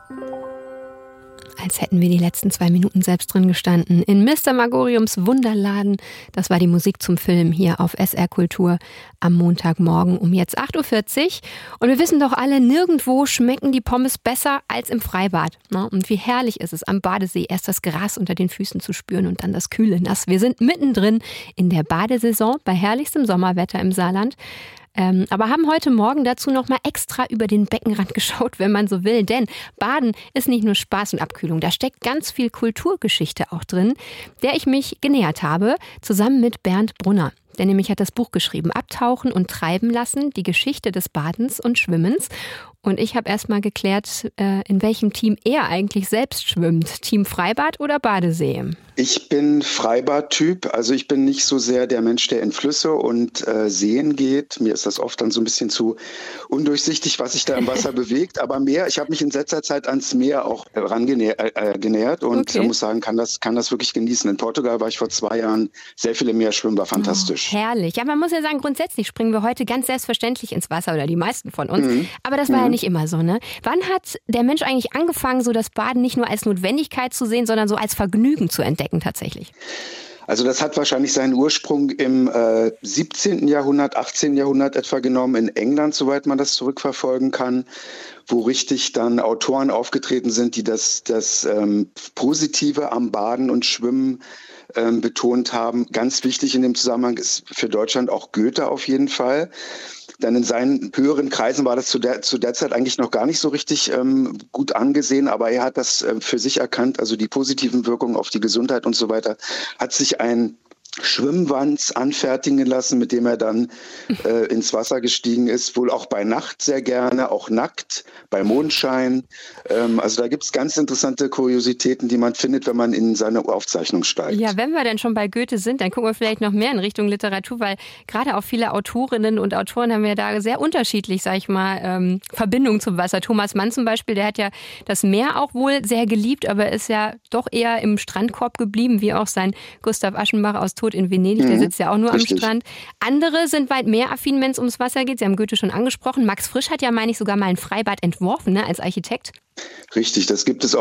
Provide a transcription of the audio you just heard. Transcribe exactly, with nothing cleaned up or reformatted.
Als hätten wir die letzten zwei Minuten selbst drin gestanden. In Mister Magoriums Wunderladen. Das war die Musik zum Film hier auf S R Kultur am Montagmorgen um jetzt acht Uhr vierzig. Und wir wissen doch alle, nirgendwo schmecken die Pommes besser als im Freibad. Und wie herrlich ist es, am Badesee erst das Gras unter den Füßen zu spüren und dann das kühle Nass. Wir sind mittendrin in der Badesaison bei herrlichstem Sommerwetter im Saarland. Ähm, aber haben heute Morgen dazu noch mal extra über den Beckenrand geschaut, wenn man so will. Denn Baden ist nicht nur Spaß und Abkühlung, da steckt ganz viel Kulturgeschichte auch drin, der ich mich genähert habe, zusammen mit Bernd Brunner. Der nämlich hat das Buch geschrieben, Abtauchen und Treiben lassen, die Geschichte des Badens und Schwimmens. Und ich habe erst mal geklärt, in welchem Team er eigentlich selbst schwimmt. Team Freibad oder Badesee? Ich bin Freibad-Typ. Also ich bin nicht so sehr der Mensch, der in Flüsse und äh, Seen geht. Mir ist das oft dann so ein bisschen zu undurchsichtig, was sich da im Wasser bewegt. Aber Meer, ich habe mich in letzter Zeit ans Meer auch rangenähert äh, genähert und okay. muss sagen, kann das, kann das wirklich genießen. In Portugal war ich vor zwei Jahren sehr viel im Meer schwimmen, war fantastisch. Oh, herrlich. Ja, man muss ja sagen, grundsätzlich springen wir heute ganz selbstverständlich ins Wasser oder die meisten von uns. Mhm. Aber das war mhm. ja nicht immer so, ne? Wann hat der Mensch eigentlich angefangen, so das Baden nicht nur als Notwendigkeit zu sehen, sondern so als Vergnügen zu entdecken tatsächlich? Also das hat wahrscheinlich seinen Ursprung im äh, siebzehnten Jahrhundert, achtzehnten Jahrhundert etwa genommen, in England, soweit man das zurückverfolgen kann, wo richtig dann Autoren aufgetreten sind, die das, das ähm, Positive am Baden und Schwimmen ähm, betont haben. Ganz wichtig in dem Zusammenhang ist für Deutschland auch Goethe auf jeden Fall. Denn in seinen höheren Kreisen war das zu der, zu der Zeit eigentlich noch gar nicht so richtig ähm, gut angesehen, aber er hat das äh, für sich erkannt, also die positiven Wirkungen auf die Gesundheit und so weiter, hat sich ein Schwimmwanz anfertigen lassen, mit dem er dann äh, ins Wasser gestiegen ist, wohl auch bei Nacht sehr gerne, auch nackt, bei Mondschein. Ähm, also da gibt es ganz interessante Kuriositäten, die man findet, wenn man in seine Aufzeichnung steigt. Ja, wenn wir denn schon bei Goethe sind, dann gucken wir vielleicht noch mehr in Richtung Literatur, weil gerade auch viele Autorinnen und Autoren haben ja da sehr unterschiedlich, sag ich mal, ähm, Verbindungen zum Wasser. Thomas Mann zum Beispiel, der hat ja das Meer auch wohl sehr geliebt, aber ist ja doch eher im Strandkorb geblieben, wie auch sein Gustav Aschenbach aus Tod in Venedig, der sitzt ja auch nur Richtig. am Strand. Andere sind weit mehr affin, wenn es ums Wasser geht. Sie haben Goethe schon angesprochen. Max Frisch hat ja, meine ich, sogar mal ein Freibad entworfen, ne, als Architekt. Richtig, das gibt es auch.